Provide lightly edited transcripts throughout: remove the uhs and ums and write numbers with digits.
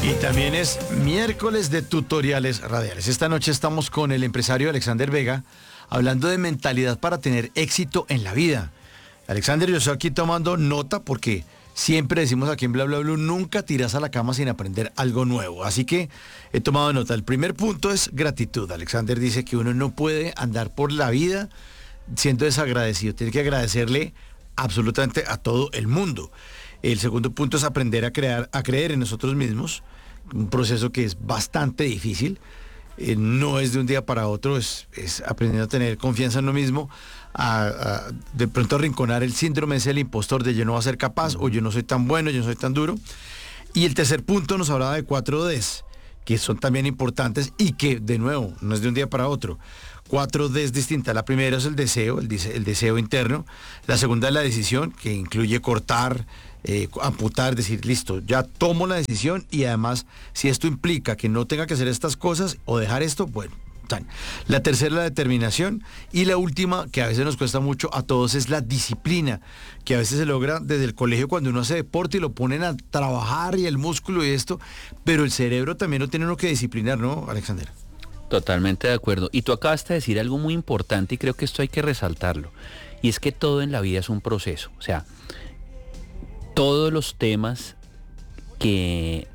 Y también es miércoles de tutoriales radiales. Esta noche estamos con el empresario Alexander Vega hablando de mentalidad para tener éxito en la vida. Alexander, yo estoy aquí tomando nota porque siempre decimos aquí en Bla Bla Blue, nunca tiras a la cama sin aprender algo nuevo. Así que he tomado nota. El primer punto es gratitud. Alexander dice que uno no puede andar por la vida siendo desagradecido. Tiene que agradecerle absolutamente a todo el mundo. El segundo punto es aprender a creer en nosotros mismos, un proceso que es bastante difícil, no es de un día para otro, es aprendiendo a tener confianza en uno mismo, de pronto arrinconar el síndrome ese del impostor de yo no voy a ser capaz, o yo no soy tan bueno, yo no soy tan duro. Y el tercer punto nos hablaba de 4 Ds, que son también importantes y que, de nuevo, no es de un día para otro. 4 Ds distintas. La primera es el deseo, el deseo interno. La segunda es la decisión, que incluye cortar, amputar, decir, listo, ya tomo la decisión y además, si esto implica que no tenga que hacer estas cosas o dejar esto, bueno. La tercera es la determinación y la última, que a veces nos cuesta mucho a todos, es la disciplina, que a veces se logra desde el colegio cuando uno hace deporte y lo ponen a trabajar y el músculo y esto, pero el cerebro también lo tiene uno que disciplinar, ¿no, Alexander? Totalmente de acuerdo. Y tú acabaste de decir algo muy importante y creo que esto hay que resaltarlo. Y es que todo en la vida es un proceso. O sea, todos los temas que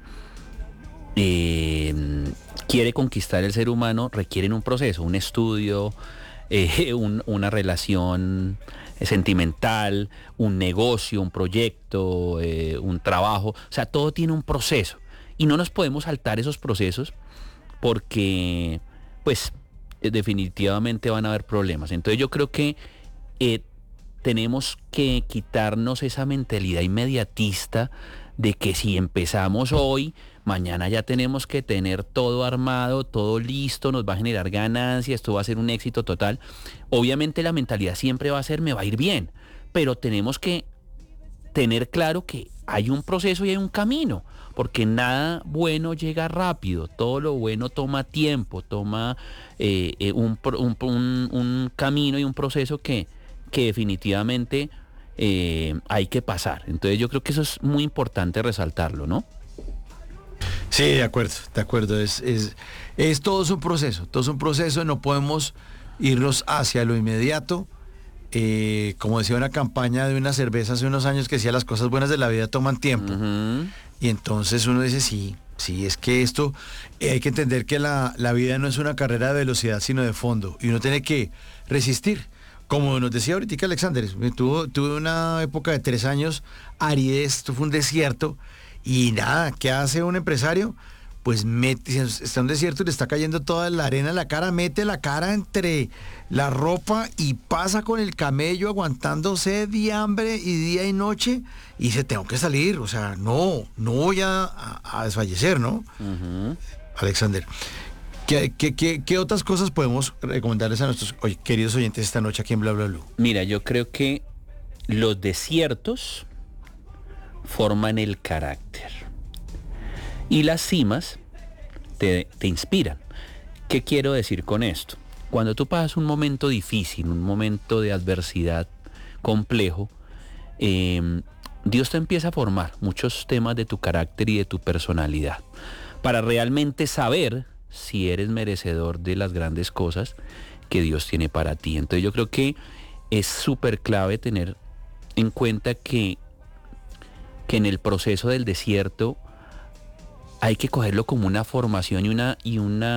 quiere conquistar el ser humano requieren un proceso, un estudio, una relación sentimental, un negocio, un proyecto, un trabajo. O sea, todo tiene un proceso. Y no nos podemos saltar esos procesos porque, pues, definitivamente van a haber problemas. Entonces yo creo que tenemos que quitarnos esa mentalidad inmediatista de que si empezamos hoy, mañana ya tenemos que tener todo armado, todo listo, nos va a generar ganancias, esto va a ser un éxito total. Obviamente la mentalidad siempre va a ser, me va a ir bien, pero tenemos que tener claro que hay un proceso y hay un camino, porque nada bueno llega rápido, todo lo bueno toma tiempo, toma un camino y un proceso que definitivamente hay que pasar. Entonces yo creo que eso es muy importante resaltarlo, ¿no? Sí, de acuerdo. Todo es un proceso, no podemos irnos hacia lo inmediato. Como decía una campaña de una cerveza hace unos años que decía las cosas buenas de la vida toman tiempo. Uh-huh. Y entonces uno dice, sí, es que esto, hay que entender que la vida no es una carrera de velocidad, sino de fondo. Y uno tiene que resistir. Como nos decía ahorita Alexander, tuve una época de 3 años, aridez, esto fue un desierto. Y nada, ¿qué hace un empresario? Pues está en un desierto y le está cayendo toda la arena en la cara, mete la cara entre la ropa y pasa con el camello aguantando sed y hambre y día y noche y dice, tengo que salir, o sea, no voy a desfallecer, ¿no? Uh-huh. Alexander, ¿qué otras cosas podemos recomendarles a nuestros queridos oyentes esta noche aquí en Bla Bla Blue? Mira, yo creo que los desiertos forman el carácter y las cimas te inspiran. ¿Qué quiero decir con esto? Cuando tú pasas un momento difícil, un momento de adversidad complejo, Dios te empieza a formar muchos temas de tu carácter y de tu personalidad para realmente saber si eres merecedor de las grandes cosas que Dios tiene para ti. Entonces yo creo que es súper clave tener en cuenta que en el proceso del desierto hay que cogerlo como una formación y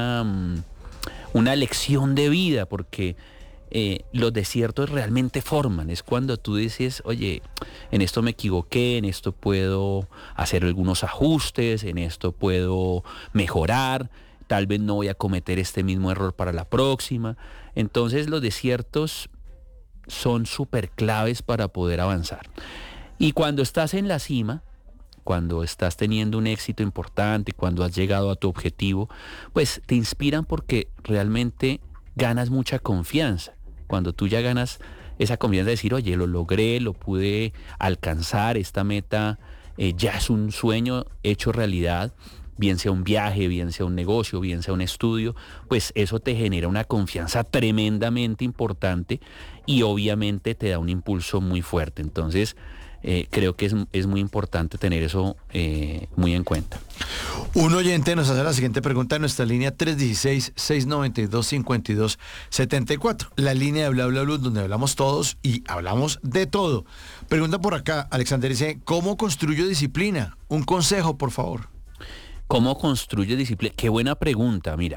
una lección de vida, porque los desiertos realmente forman. Es cuando tú dices, oye, en esto me equivoqué, en esto puedo hacer algunos ajustes, en esto puedo mejorar, tal vez no voy a cometer este mismo error para la próxima. Entonces los desiertos son súper claves para poder avanzar. Y cuando estás en la cima, cuando estás teniendo un éxito importante, cuando has llegado a tu objetivo, pues te inspiran porque realmente ganas mucha confianza. Cuando tú ya ganas esa confianza de decir, oye, lo logré, lo pude alcanzar, esta meta ya es un sueño hecho realidad, bien sea un viaje, bien sea un negocio, bien sea un estudio, pues eso te genera una confianza tremendamente importante y obviamente te da un impulso muy fuerte. Entonces, creo que es muy importante tener eso muy en cuenta. Un oyente nos hace la siguiente pregunta en nuestra línea 316-692-5274. La línea de Bla Bla Blue, donde hablamos todos y hablamos de todo. Pregunta por acá, Alexander dice, ¿cómo construyo disciplina? Un consejo, por favor. ¿Cómo construye disciplina? Qué buena pregunta, mira.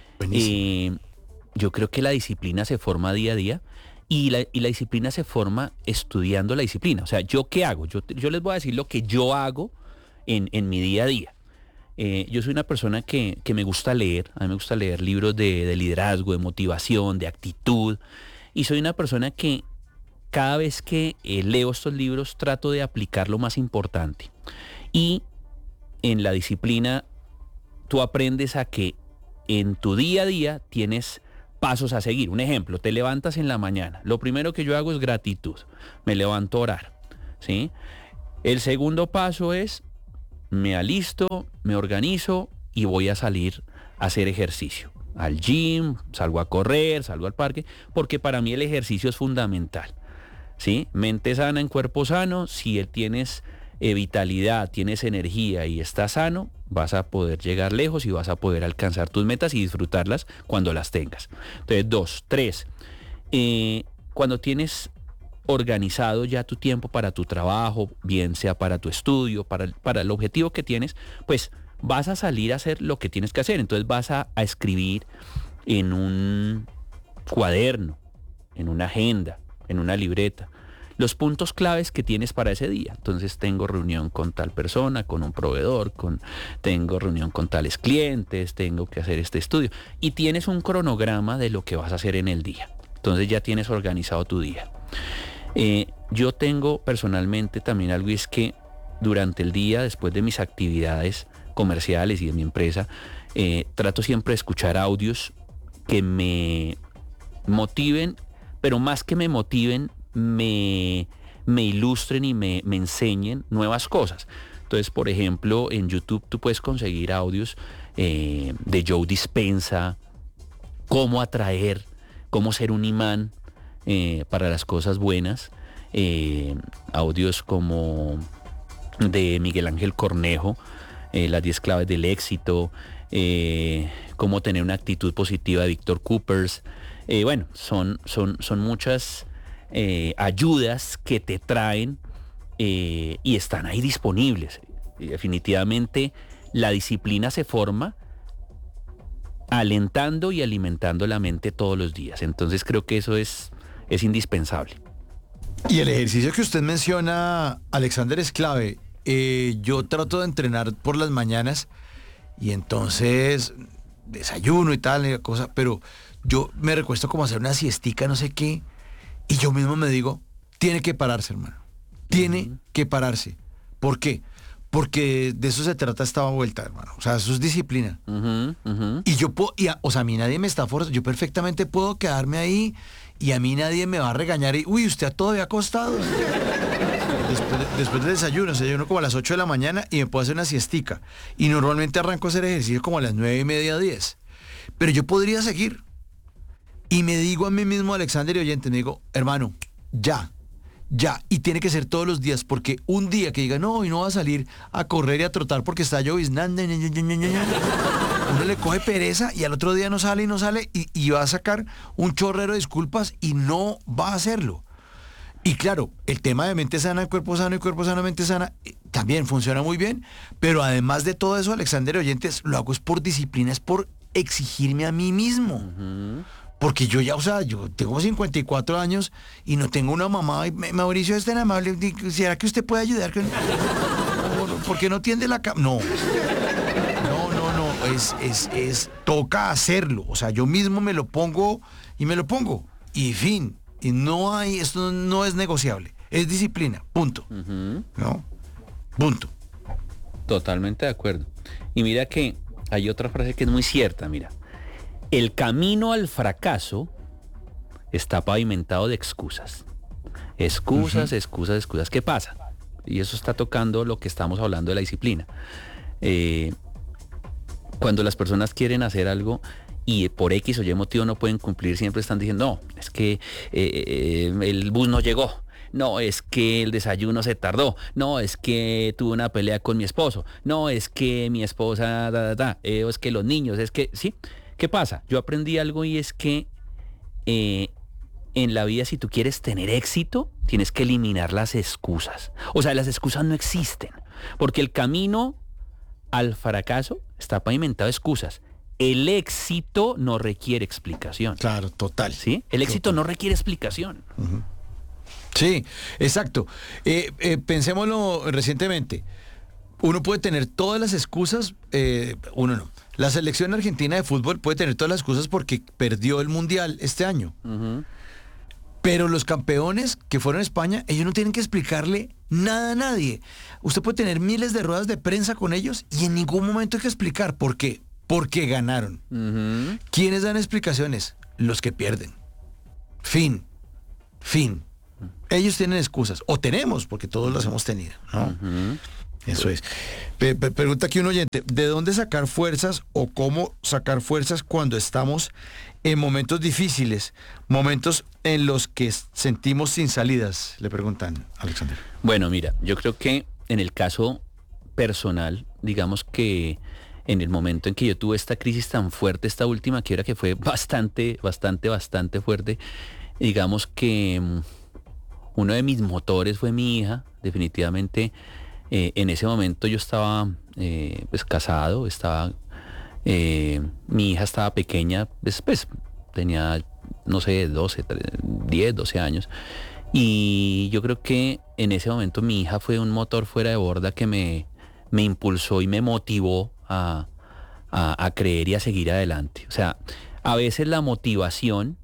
Yo creo que la disciplina se forma día a día y la disciplina se forma estudiando la disciplina. O sea, ¿yo qué hago? Yo les voy a decir lo que yo hago en mi día a día. Yo soy una persona que me gusta leer. A mí me gusta leer libros de liderazgo, de motivación, de actitud. Y soy una persona que cada vez que leo estos libros trato de aplicar lo más importante. Y en la disciplina tú aprendes a que en tu día a día tienes pasos a seguir. Un ejemplo, te levantas en la mañana. Lo primero que yo hago es gratitud. Me levanto a orar, ¿sí? El segundo paso es me alisto, me organizo y voy a salir a hacer ejercicio. Al gym, salgo a correr, salgo al parque, porque para mí el ejercicio es fundamental, ¿sí? Mente sana en cuerpo sano. Si tienes vitalidad, tienes energía y estás sano, vas a poder llegar lejos y vas a poder alcanzar tus metas y disfrutarlas cuando las tengas. Entonces, 2, 3. Cuando tienes organizado ya tu tiempo para tu trabajo, bien sea para tu estudio, para el objetivo que tienes, pues vas a salir a hacer lo que tienes que hacer. Entonces vas a escribir en un cuaderno, en una agenda, en una libreta, los puntos claves que tienes para ese día. Entonces tengo reunión con tal persona, con un proveedor, tengo reunión con tales clientes, tengo que hacer este estudio. Y tienes un cronograma de lo que vas a hacer en el día. Entonces ya tienes organizado tu día. Yo tengo personalmente también algo, y es que durante el día, después de mis actividades comerciales y de mi empresa, trato siempre de escuchar audios que me motiven, pero más que me motiven, me ilustren y me enseñen nuevas cosas. Entonces, por ejemplo, en YouTube tú puedes conseguir audios de Joe Dispenza, cómo atraer, cómo ser un imán para las cosas buenas, audios como de Miguel Ángel Cornejo, las 10 claves del éxito, cómo tener una actitud positiva de Víctor Coopers. Bueno, son muchas ayudas que te traen y están ahí disponibles. Definitivamente la disciplina se forma alentando y alimentando la mente todos los días. Entonces creo que eso es indispensable. Y el ejercicio que usted menciona, Alexander, es clave. Yo trato de entrenar por las mañanas y entonces desayuno y tal, cosa, pero yo me recuesto como a hacer una siestica, no sé qué, y yo mismo me digo, tiene que pararse, hermano. Tiene que pararse. ¿Por qué? Porque de eso se trata esta vuelta, hermano. O sea, eso es disciplina. Y yo puedo, o sea, a mí nadie me está forzando. Yo perfectamente puedo quedarme ahí y a mí nadie me va a regañar y, uy, usted todavía acostado. Después del desayuno, como a las 8 de la mañana y me puedo hacer una siestica. Y normalmente arranco a hacer ejercicio como a las 9:30, 10. Pero yo podría seguir. Y me digo a mí mismo, Alexander y oyente, me digo, hermano, ya. Y tiene que ser todos los días, porque un día que diga, no, hoy no va a salir a correr y a trotar porque está lloviznando, uno le coge pereza y al otro día no sale y va a sacar un chorrero de disculpas y no va a hacerlo. Y claro, el tema de mente sana, cuerpo sano y cuerpo sano, mente sana, también funciona muy bien, pero además de todo eso, Alexander y oyentes, lo hago es por disciplina, es por exigirme a mí mismo. Porque yo ya, o sea, yo tengo 54 años y no tengo una mamá. Y Mauricio es tan amable, ¿será que usted puede ayudar? ¿Por qué no tiende la cama? No, toca hacerlo. O sea, yo mismo me lo pongo. Y fin, y no hay, esto no es negociable. Es disciplina, punto. ¿No? Punto. Totalmente de acuerdo. Y mira que hay otra frase que es muy cierta, mira. El camino al fracaso está pavimentado de excusas. Excusas. ¿Qué pasa? Y eso está tocando lo que estamos hablando de la disciplina. Cuando las personas quieren hacer algo y por X o Y motivo no pueden cumplir, siempre están diciendo, no, es que el bus no llegó, no, es que el desayuno se tardó, no, es que tuve una pelea con mi esposo, no, es que mi esposa, o es que los niños, es que, ¿sí? ¿Qué pasa? Yo aprendí algo y es que en la vida, si tú quieres tener éxito, tienes que eliminar las excusas. O sea, las excusas no existen, porque el camino al fracaso está pavimentado de excusas. El éxito no requiere explicación. Claro, total. ¿Sí? El éxito no requiere explicación. Uh-huh. Sí, exacto. Pensémoslo recientemente. Uno puede tener todas las excusas, uno no. La selección argentina de fútbol puede tener todas las excusas porque perdió el Mundial este año. Uh-huh. Pero los campeones que fueron a España, ellos no tienen que explicarle nada a nadie. Usted puede tener miles de ruedas de prensa con ellos y en ningún momento hay que explicar por qué. Porque ganaron. Uh-huh. ¿Quiénes dan explicaciones? Los que pierden. Fin. Ellos tienen excusas. O tenemos, porque todos las hemos tenido, ¿no? Uh-huh. Eso es. Pregunta aquí un oyente, ¿de dónde sacar fuerzas o cómo sacar fuerzas cuando estamos en momentos difíciles, momentos en los que sentimos sin salidas? Le preguntan, Alexander. Bueno, mira, yo creo que en el caso personal, digamos que en el momento en que yo tuve esta crisis tan fuerte, esta última quiebra que fue bastante fuerte, digamos que uno de mis motores fue mi hija, definitivamente. En ese momento yo estaba pues casado, mi hija estaba pequeña, pues tenía, no sé, 12 años. Y yo creo que en ese momento mi hija fue un motor fuera de borda que me impulsó y me motivó a creer y a seguir adelante. O sea, a veces la motivación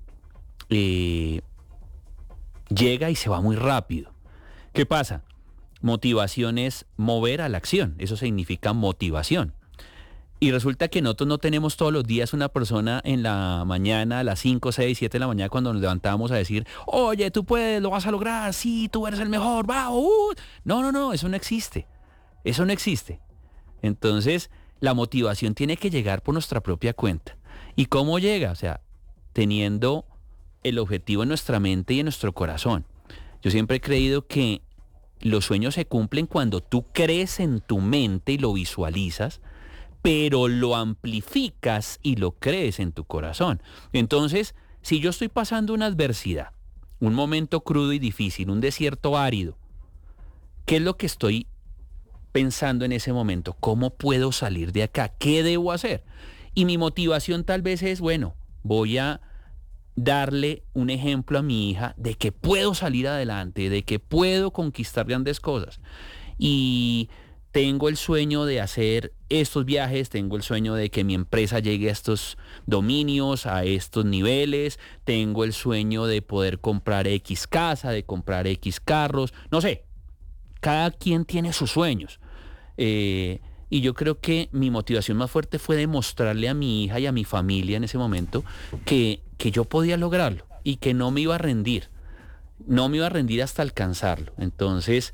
llega y se va muy rápido. ¿Qué pasa? Motivación es mover a la acción, eso significa motivación. Y resulta que nosotros no tenemos todos los días una persona en la mañana, a las 5, 6, 7 de la mañana cuando nos levantamos a decir, oye, tú puedes, lo vas a lograr, sí, tú eres el mejor, ¡wow! No, eso no existe. Eso no existe. Entonces, la motivación tiene que llegar por nuestra propia cuenta. ¿Y cómo llega? O sea, teniendo el objetivo en nuestra mente y en nuestro corazón. Yo siempre he creído que los sueños se cumplen cuando tú crees en tu mente y lo visualizas, pero lo amplificas y lo crees en tu corazón. Entonces, si yo estoy pasando una adversidad, un momento crudo y difícil, un desierto árido, ¿qué es lo que estoy pensando en ese momento? ¿Cómo puedo salir de acá? ¿Qué debo hacer? Y mi motivación tal vez es, bueno, voy a darle un ejemplo a mi hija de que puedo salir adelante, de que puedo conquistar grandes cosas. Y tengo el sueño de hacer estos viajes, tengo el sueño de que mi empresa llegue a estos dominios, a estos niveles, tengo el sueño de poder comprar X casa, de comprar X carros, no sé, cada quien tiene sus sueños. Y yo creo que mi motivación más fuerte fue demostrarle a mi hija y a mi familia en ese momento que yo podía lograrlo y que no me iba a rendir. No me iba a rendir hasta alcanzarlo. Entonces,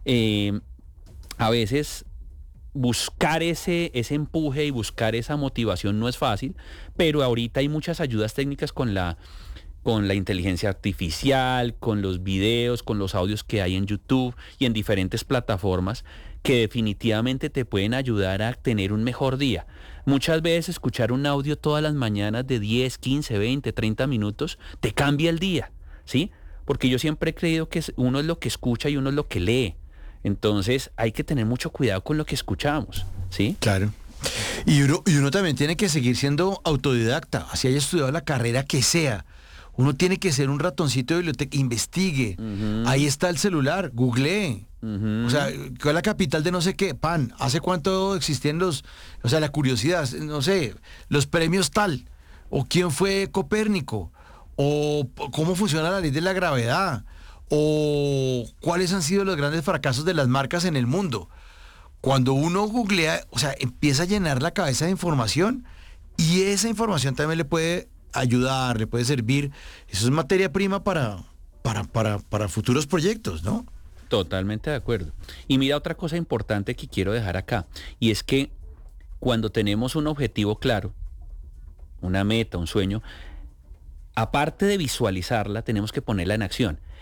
a veces buscar ese empuje y buscar esa motivación no es fácil, pero ahorita hay muchas ayudas técnicas con la inteligencia artificial, con los videos, con los audios que hay en YouTube y en diferentes plataformas que definitivamente te pueden ayudar a tener un mejor día. Muchas veces escuchar un audio todas las mañanas de 10, 15, 20, 30 minutos te cambia el día, ¿sí? Porque yo siempre he creído que uno es lo que escucha y uno es lo que lee. Entonces hay que tener mucho cuidado con lo que escuchamos, ¿sí? Claro. Y uno también tiene que seguir siendo autodidacta, así haya estudiado la carrera que sea. Uno tiene que ser un ratoncito de biblioteca, investigue. Uh-huh. Ahí está el celular, googlee. Uh-huh. O sea, ¿cuál es la capital de no sé qué? ¿Hace cuánto existían la curiosidad, no sé, los premios tal? ¿O quién fue Copérnico? ¿O cómo funciona la ley de la gravedad? ¿O cuáles han sido los grandes fracasos de las marcas en el mundo? Cuando uno googlea, o sea, empieza a llenar la cabeza de información y esa información también le puede ayudar, le puede servir. Eso es materia prima para futuros proyectos, ¿no? Totalmente de acuerdo. Y mira otra cosa importante que quiero dejar acá, y es que cuando tenemos un objetivo claro, una meta, un sueño, aparte de visualizarla, tenemos que ponerla en acción.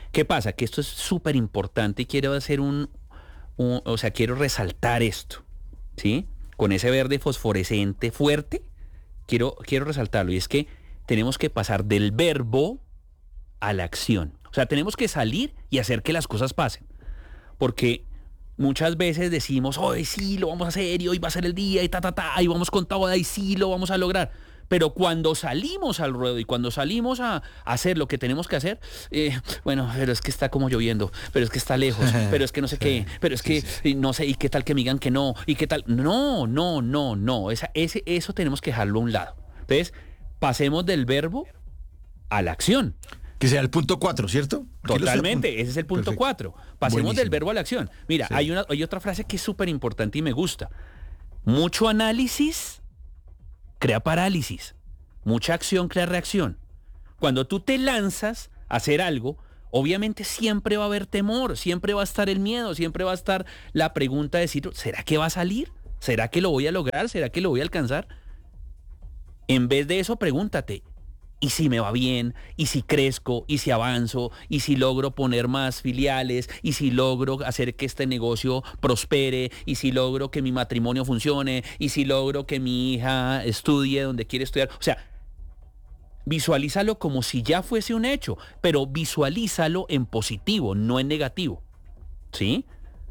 ¿Qué pasa? Que esto es súper importante y quiero hacer o sea, quiero resaltar esto, ¿sí? Con ese verde fosforescente fuerte, quiero resaltarlo. Y es que tenemos que pasar del verbo a la acción. O sea, tenemos que salir y hacer que las cosas pasen. Porque muchas veces decimos, hoy sí, lo vamos a hacer y hoy va a ser el día y y vamos con toda y sí, lo vamos a lograr. Pero cuando salimos al ruedo y cuando salimos a hacer lo que tenemos que hacer, bueno, pero es que está como lloviendo, pero es que está lejos, pero es que no sé qué, pero es que no sé, y qué tal que me digan que no, y qué tal. No. Eso tenemos que dejarlo a un lado. Entonces, pasemos del verbo a la acción. Que sea el punto 4, ¿cierto? Totalmente, ese es el punto 4. Pasemos Buenísimo. del verbo a la acción. Mira, Sí. hay otra frase que es súper importante y me gusta. Mucho análisis crea parálisis. Mucha acción crea reacción. Cuando tú te lanzas a hacer algo, obviamente siempre va a haber temor, siempre va a estar el miedo, siempre va a estar la pregunta de decir, ¿será que va a salir? ¿Será que lo voy a lograr? ¿Será que lo voy a alcanzar? En vez de eso, pregúntate, ¿y si me va bien? ¿Y si crezco? ¿Y si avanzo? ¿Y si logro poner más filiales? ¿Y si logro hacer que este negocio prospere? ¿Y si logro que mi matrimonio funcione? ¿Y si logro que mi hija estudie donde quiere estudiar? O sea, visualízalo como si ya fuese un hecho, pero visualízalo en positivo, no en negativo. ¿Sí?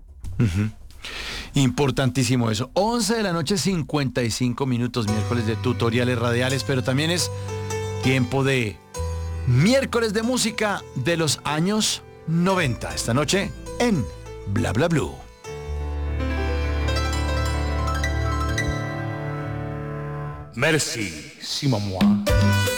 Importantísimo eso. 11 de la noche, 55 minutos, miércoles de tutoriales radiales, pero también es tiempo de miércoles de música de los años 90. Esta noche en Bla Bla Blue. Merci, si maman.